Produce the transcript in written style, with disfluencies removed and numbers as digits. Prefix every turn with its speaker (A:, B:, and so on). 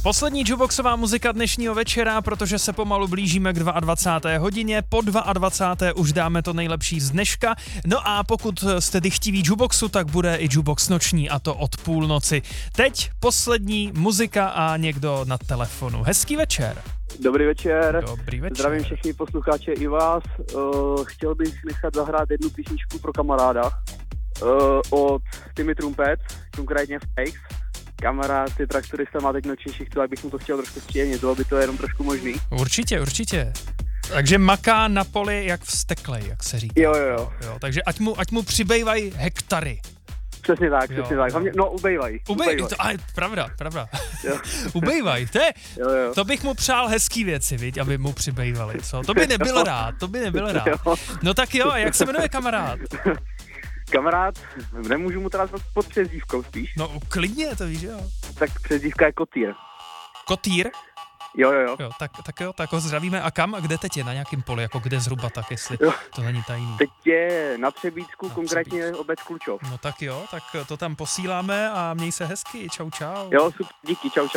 A: Poslední jukeboxová muzika dnešního večera, protože se pomalu blížíme k 22. hodině. Po 22. už dáme to nejlepší z dneška. No a pokud jste dychtiví jukeboxu, tak bude i jukebox noční, a to od půlnoci. Teď poslední muzika a někdo na telefonu. Hezký večer.
B: Dobrý večer.
A: Dobrý večer.
B: Zdravím všechny posluchače i vás. Chtěl bych nechat zahrát jednu písničku pro kamaráda od Timmy Trumpet, konkrétně Fakes. Kamarád je traktorista, má teď noční šichtu, tak bych mu to chtěl trošku zpříjemnit, bylo by to jenom trošku možný.
A: Určitě. Takže maká na poli jak vzteklej, jak se říká.
B: Jo.
A: Takže ať mu přibývají hektary.
B: Přesně tak. Hlavně, ubejvaj.
A: Pravda.
B: Jo.
A: Ubejvaj,
B: Jo.
A: to bych mu přál hezký věci, viď, aby mu přibývaly, co? To by nebyl rád.
B: Jo.
A: No tak jo, a jak se jmenuje kamarád?
B: Kamarád, nemůžu mu teda pod přezdívkou spíš.
A: No klidně, to víš, jo.
B: Tak přezdívka je Kotýr.
A: Kotýr?
B: Jo.
A: Jo, tak ho zdravíme. A kam? A kde teď je? Na nějakém poli? Jako kde zhruba, tak jestli to není tajný.
B: Teď je na Třebíčku, konkrétně obec Klučov.
A: No tak jo, tak to tam posíláme a měj se hezky. Čau.
B: Jo, super, díky, čau.